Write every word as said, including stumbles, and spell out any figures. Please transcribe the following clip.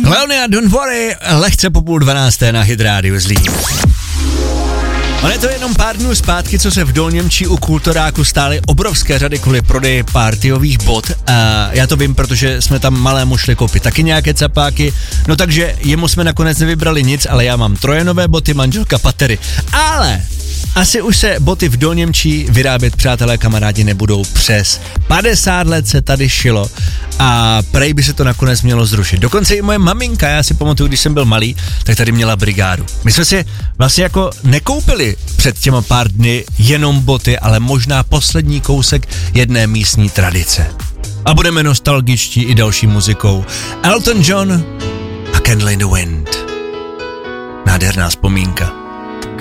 Leonia, don't worry, lehce po půl dvanácté na Hit Radio Zlín. Ale je to jenom pár dnů zpátky, co se v Dolněmčí u Kulturáku stály obrovské řady kvůli prodeji partyových bot. A já to vím, protože jsme tam malému šli koupit taky nějaké capáky. No takže jemu jsme nakonec nevybrali nic, ale já mám trojenové boty, manželka patery. Ale asi už se boty v Dolněmčí vyrábět, přátelé, kamarádi, nebudou. Přes padesát let se tady šilo a prej by se to nakonec mělo zrušit. Dokonce i moje maminka, já si pamatuju, když jsem byl malý, tak tady měla brigádu. My jsme si vlastně jako nekoupili před těma pár dny jenom boty, ale možná poslední kousek jedné místní tradice. A budeme nostalgičtí i další muzikou. Elton John a Candle in the Wind. Nádherná vzpomínka.